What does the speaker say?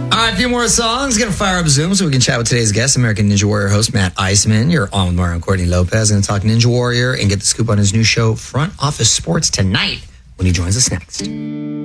All right, a few more songs. Going to fire up Zoom so we can chat with today's guest, American Ninja Warrior host Matt Iseman. You're on with Mario and Courtney Lopez. Going to talk Ninja Warrior and get the scoop on his new show, Front Office Sports, tonight when he joins us next.